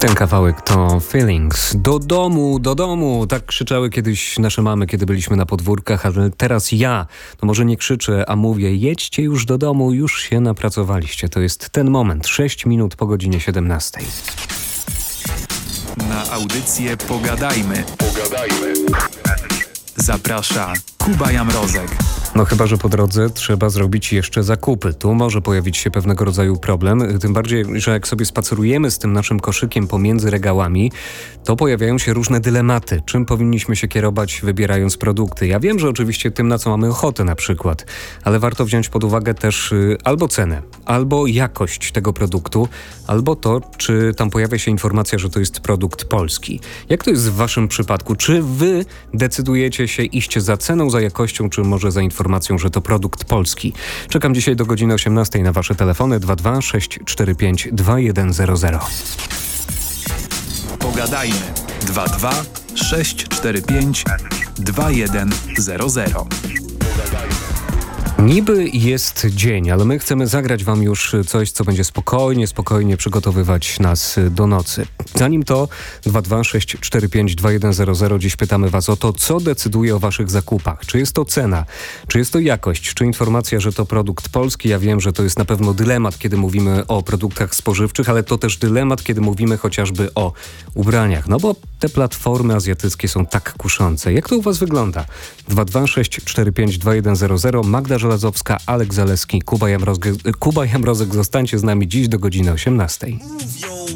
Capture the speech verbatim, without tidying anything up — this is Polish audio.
Ten kawałek to Feelings. Do domu, do domu. Tak krzyczały kiedyś nasze mamy, kiedy byliśmy na podwórkach, ale teraz ja, no może nie krzyczę, a mówię, jedźcie już do domu, już się napracowaliście. To jest ten moment, sześć minut po godzinie siedemnastej. Na audycję Pogadajmy. Pogadajmy. Zaprasza Kuba Jamrozek. No chyba, że po drodze trzeba zrobić jeszcze zakupy. Tu może pojawić się pewnego rodzaju problem. Tym bardziej, że jak sobie spacerujemy z tym naszym koszykiem pomiędzy regałami, to pojawiają się różne dylematy. Czym powinniśmy się kierować, wybierając produkty? Ja wiem, że oczywiście tym, na co mamy ochotę na przykład, ale warto wziąć pod uwagę też y, albo cenę, albo jakość tego produktu, albo to, czy tam pojawia się informacja, że to jest produkt polski. Jak to jest w waszym przypadku? Czy wy decydujecie się iść za ceną, za jakością, czy może za informacją, że to produkt polski? Czekam dzisiaj do godziny osiemnastej na wasze telefony dwa dwa sześć cztery pięć dwa jeden zero zero. Pogadajmy dwa dwa sześć cztery pięć dwa jeden zero zero. Niby jest dzień, ale my chcemy zagrać wam już coś, co będzie spokojnie, spokojnie przygotowywać nas do nocy. Zanim to dwa dwa sześć cztery pięć dwa jeden zero zero, dziś pytamy was o to, co decyduje o waszych zakupach. Czy jest to cena? Czy jest to jakość? Czy informacja, że to produkt polski? Ja wiem, że to jest na pewno dylemat, kiedy mówimy o produktach spożywczych, ale to też dylemat, kiedy mówimy chociażby o ubraniach. No bo te platformy azjatyckie są tak kuszące. Jak to u was wygląda? dwa dwa sześć cztery pięć dwa jeden zero zero. Magda Żelazowska, Alek Zaleski, Kuba Jamrozek, Kuba Jamrozek. Zostańcie z nami dziś do godziny osiemnastej.